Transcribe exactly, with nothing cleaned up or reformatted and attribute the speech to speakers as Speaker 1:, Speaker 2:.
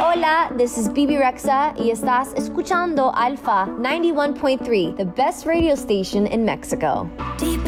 Speaker 1: Hola, this is Bibi Rexa y estás escuchando Alpha ninety-one point three, the best radio station in Mexico. Deep